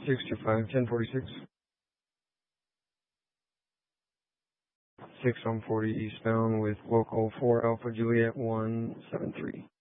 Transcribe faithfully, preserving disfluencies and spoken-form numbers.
six two five, ten forty-six. six on forty eastbound with local four Alpha Juliet one seven three.